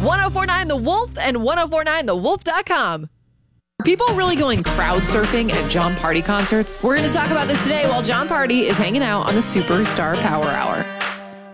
1049 The Wolf and 1049thewolf.com. Are people really going crowd surfing at John Party concerts? We're going to talk about this today while John Party is hanging out on the Superstar Power Hour.